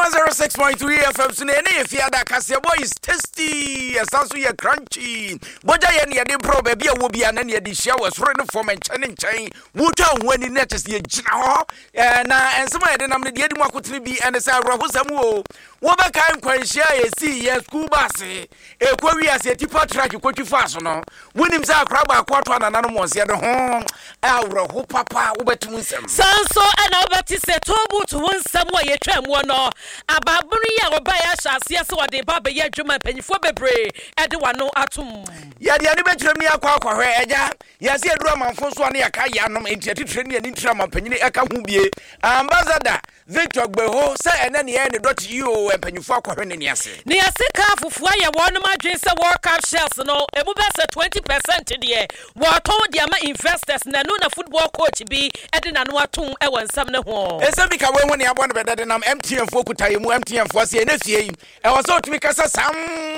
106.3 FM so na if ya da kase boy is tasty asanso ye crunchy boja ye ne de pro ba bia wo bia na ne de hia wasoro ne form nchen wuta hwani net se ye gina ho na ensema ye de nam ne de adi mu akotene bi ene se awrahosam o wo ba kan kwanhia ye si ye school bus ekwawi ase tipa track kwatwi faso no wonim se akra ba akwato anana no monse de ho awraho papa wo betum nsem sanso ena obati se tobu to wonsam wo ye twam no ababunu ya oba ya hyase se wode baba ye adwuma panyifo bebre ede wano atom ya de ani betrem ni akwa hwe eja ya se eduru amanfo so ne yaka ya nom entiatitre ne ani ntira mampanyine eka hu bie ambassador Victor Gbeho se ene ne ye ne dot you panyifo akwa ne niase ka fufu aye wonom adwen se World Cup shares no emu be se 20% de wo ton de ama investors na no na football coach bi ede na no atom e wonsam ne ho ese bi ka we ho ne abo ne bedade nam MTN fo kutaye mu MTN fo se na fie yi e wo so otumi kasa sam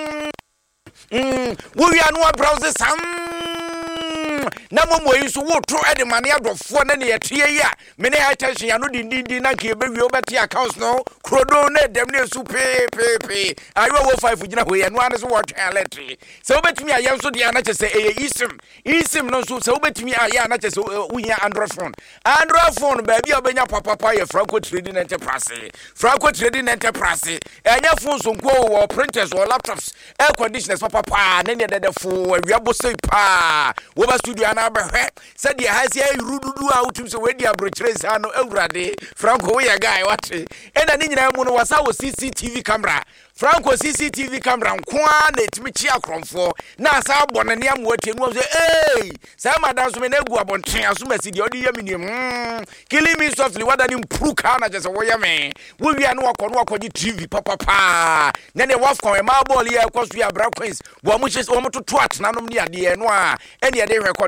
wo wi anu browse sam na momo yi so wo tro ede mane adofo na ne yetie yi a me ne high tension ya no din na ke be wi obeti accounts no krodo na dem ne su pe ayo wo 5 gina ho ye no ane so wo twa letri se obetumi aye so de ana chese isim no so se obetumi aye ana chese wo hia android phone ba bia obenya papa ye Franco Trading Enterprise enya phone so nko wo printers or laptops air conditioners papa na ne dedefo awiabo sei pa wo ba studio na behwe said the hasi rududu a utum se wedi abrochres ano awurade Franco we guy what ena ni nyina mu no wasa wo CCTV camera Franco CCTV camera nkoa na etimi chi akromfo na asa abone ne am wati nu say say madam so me na gu abonten aso masidi odi yaminim killing me softly wada ni mpruka na jese wo yame wo wi anu akono TV papa na ne wafko e ma ball ye kwaso ya bra queens wo mu chese wo mu toto atenanom ne ade no a ene ye de record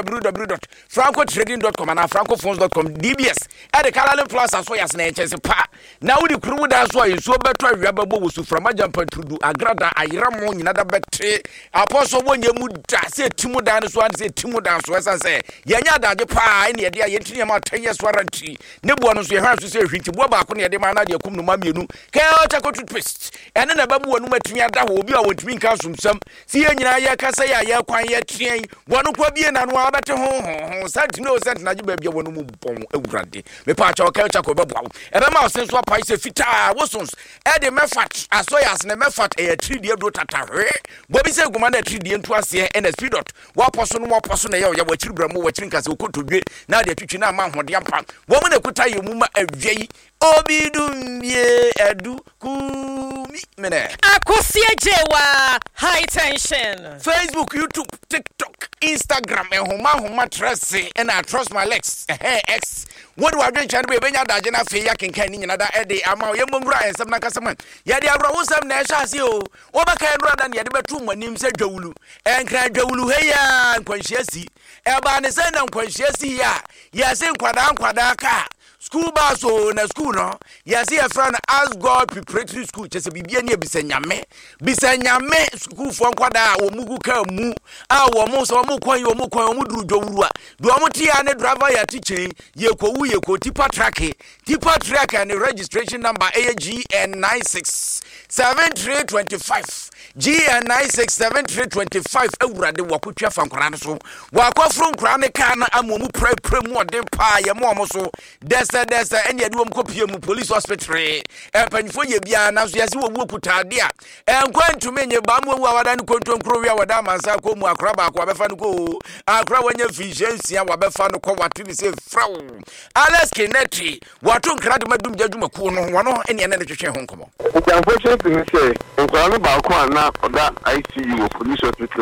www.francotrading.com and francophones.com DBS e de Kalale Plus aso yas na chese pa na wo di kuru da so ayi so beto awiababo wo su from Ajampantudu agrada ayiramo nyina da bete apostle wonye mu da se timu da no so an se timu da so esa se yenya da je pa ene ye de yentini ma 10 years warranty ne bo no so ye hwan so se hwiti bo ba ko ne de ma na de kum no ma mienu ke o cha ko toothpaste ene na ba mu wonu matumi ada ho obi a wotumi nka sumsam si ye nyina ye kasa ya ye kwan ye tien wonu kwa bie na no abete ho sent no sent na je ba bia wonu mu bon awurade me pa cha o ka cha ko be bo e be ma o sen so pa ise fita wosons e de mefat so yas ne mefat e 3D do tatahwe bobi se guma na 3D ntu ase e na speedot wa poso no na ye wachiri bramu wachiri nkase okotodwe na de twitwi na ma hode ampa wo mu na kuta ye mu ma adwei obidumie edu kumi mene akosie jewa high tension Facebook, YouTube, TikTok, Instagram homa trust and I trust my legs x what do I do chan be benya da jena fe ya kenkan ni nyina da ede ama ye mombra ensem na kasaman ye de awrawosam na ehya se o wo ba kan ro da ne de betu manim se dwawulu enkra dwawulu he ya nkwanhia si e ba ne se na nkwanhia si ya se nkwada ka school bus na school no yes your friend as God preparatory school chese bibia ne bisanyame school fo nkwada wo mugu ka mu a wo mo so mo kwan wo duru dwawuru a do mo tia ne driver ya teacher ye ko tipa track and registration number AGN96 7325 GN967325 awurade wakotwa fankora ne so wakofro nkora ne ka na amomu pre mu ode pa ye mo so desa enye de wom kopie mu police hospital panfo ye bia na so yase wo kutade a enkwantume enye ba mu awada ne kontonkro wi awada mansa ko mu akra ba ko abefa no ko akra wanya efficiency wabefa no ko watini se fraw Alex Kineti watu nkra de madum jaduma ko no wono ene ne twetwe ho nkomo unfortunately say nkra no ba ko na oda ICU police hospital